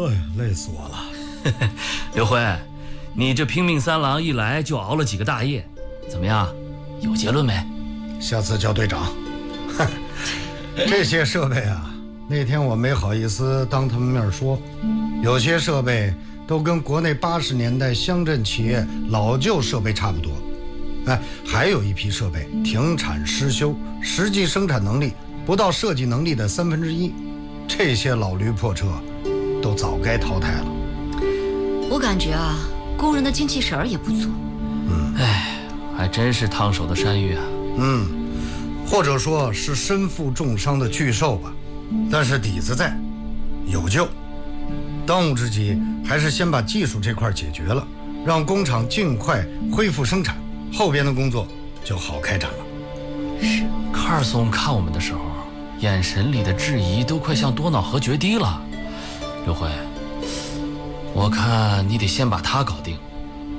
哎呀，累死我了。 刘辉，你这拼命三郎一来就熬了几个大夜，怎么样？有结论没？ 下次叫队长。这些设备啊，那天我没好意思当他们面说，有些设备都跟国内80年代乡镇企业老旧设备差不多。哎，还有一批设备停产失修，实际生产能力不到设计能力的1/3，这些老驴破车都早该淘汰了。 我感觉啊，工人的精气神儿也不足。 哎，还真是烫手的山芋啊。 或者说是身负重伤的巨兽吧，但是底子在，有救。当务之急还是先把技术这块解决了，让工厂尽快恢复生产，后边的工作就好开展了。 是，卡尔松看我们的时候，眼神里的质疑都快向多瑙河决堤了。刘辉，我看你得先把他搞定。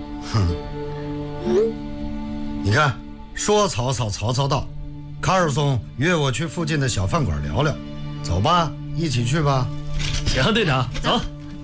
你看，说曹操，曹操到。卡尔松约我去附近的小饭馆聊聊，走吧，一起去吧。 行，队长，走。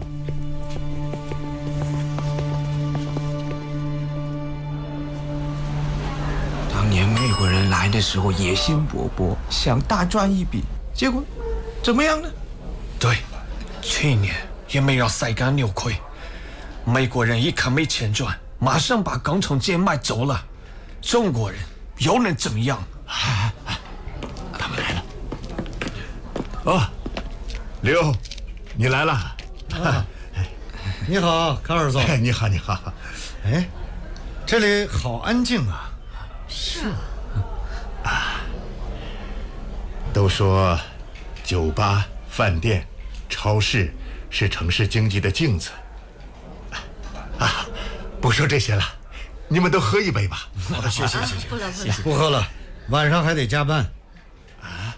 当年美国人来的时候野心勃勃，想大赚一笔，结果怎么样呢？ 对，去年也没让塞港扭亏。美国人一看没钱赚，马上把钢厂贱卖走了。中国人又能怎么样？ 他们来了。哦，刘，你来了。 你好，卡尔松。 你好，你好。 哎，这里好安静啊。 是啊。都说，酒吧、饭店、超市是城市经济的镜子。啊，不说这些了，你们都喝一杯吧。 谢谢。 不了， 不喝了，晚上还得加班。 啊，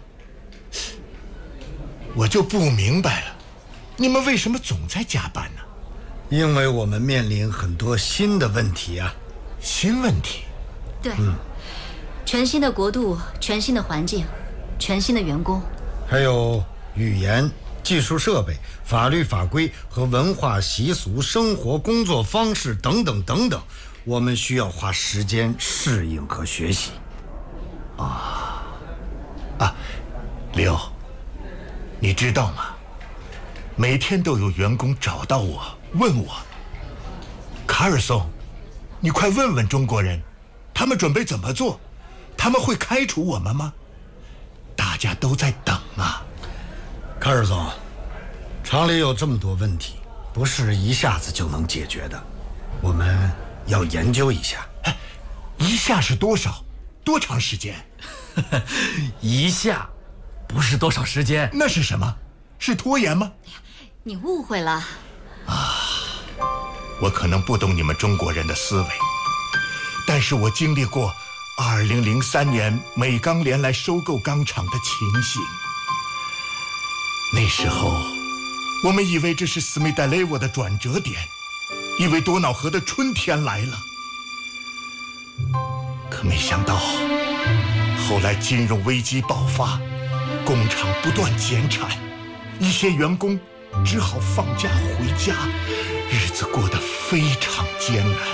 我就不明白了，你们为什么总在加班呢？ 因为我们面临很多新的问题啊。 新问题？ 对，全新的国度，全新的环境，全新的员工， 还有语言、技术设备、法律法规和文化习俗、生活工作方式等等等等，我们需要花时间适应和学习。 刘，你知道吗？每天都有员工找到我，问我，卡尔松，你快问问中国人，他们准备怎么做？他们会开除我们吗？大家都在等啊。 卡尔松，厂里有这么多问题，不是一下子就能解决的，我们要研究一下。 一下是多少？多长时间？ 一下不是多少时间。 那是什么？是拖延吗？ 你误会了。 我可能不懂你们中国人的思维，但是我经历过2003年美钢联来收购钢厂的情形。那时候我们以为这是斯梅代雷沃的转折点，以为多瑙河的春天来了，可没想到后来金融危机爆发，工厂不断减产，一些员工只好放假回家，日子过得非常艰难。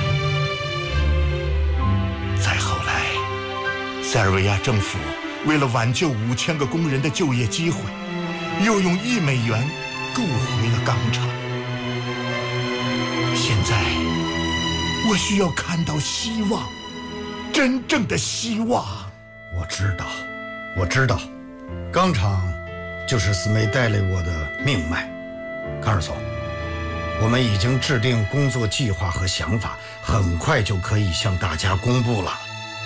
再后来，塞尔维亚政府为了挽救5000个工人的就业机会，又用$1美元购回了钢厂。现在，我需要看到希望，真正的希望。 我知道，钢厂就是斯梅代雷沃的命脉。卡尔松，我们已经制定工作计划和想法，很快就可以向大家公布了。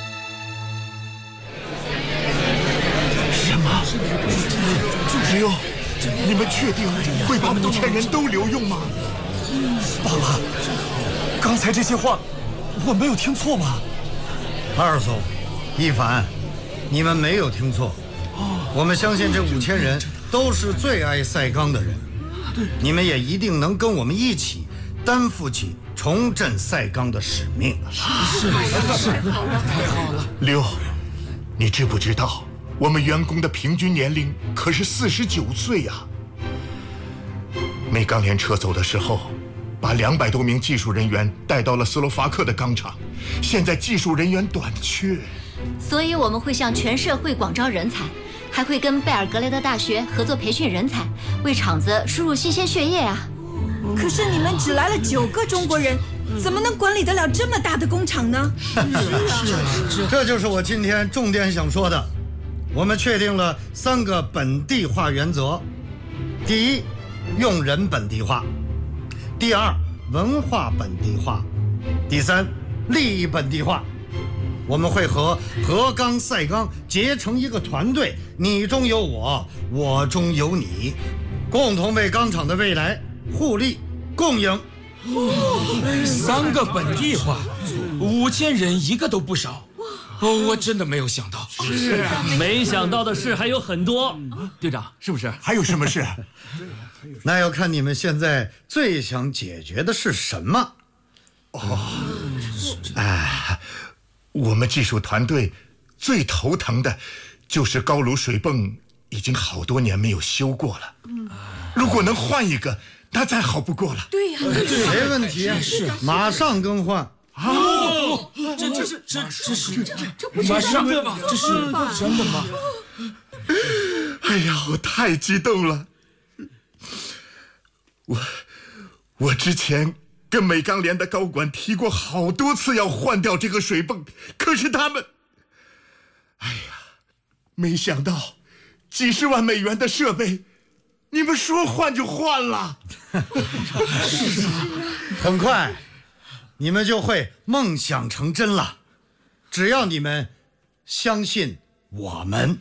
什么？刘，你们确定会把5000人都留用吗？ 爸爸，刚才这些话我没有听错吧？ 卡尔松、一凡，你们没有听错，我们相信这5000人都是最爱塞钢的人，你们也一定能跟我们一起担负起重振塞钢的使命。 是，太好了。刘，你知不知道我们员工的平均年龄可是49岁呀？ 美钢联撤走的时候，把200多名技术人员带到了斯洛伐克的钢厂，现在技术人员短缺， 所以我们会向全社会广招人才，还会跟贝尔格莱德大学合作培训人才，为厂子输入新鲜血液啊。 可是你们只来了9个中国人，怎么能管理得了这么大的工厂呢？ 这就是我今天重点想说的。我们确定了3个本地化原则：第一，用人本地化；第二，文化本地化；第三，利益本地化。我们会和河钢、赛钢结成一个团队，你中有我，我中有你，共同为钢厂的未来互利共赢。 3个本地化，5000人一个都不少。我真的没有想到。 是啊，没想到的事还有很多。队长，是不是？ 还有什么事？ 那要看你们现在最想解决的是什么。 我们技术团队最头疼的就是高炉水泵已经好多年没有修过了。如果能换一个，那再好不过了。 对呀， 没问题，马上更换。 这不是马上的吗？这是真的吗？ 哎呀，我太激动了！我之前跟美钢联的高管提过好多次要换掉这个水泵，可是他们，哎呀，没想到几十万美元的设备，你们说换就换了。 很快你们就会梦想成真了，只要你们相信我们。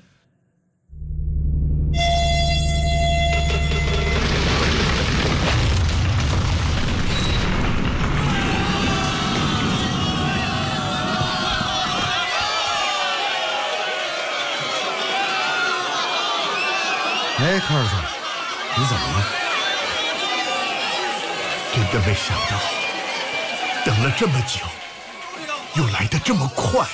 哎，卡尔森，你怎么了？ 真的没想到等了这么久，又来得这么快。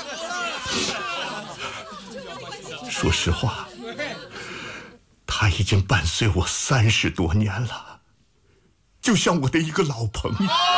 说实话，他已经伴随我30多年了，就像我的一个老朋友。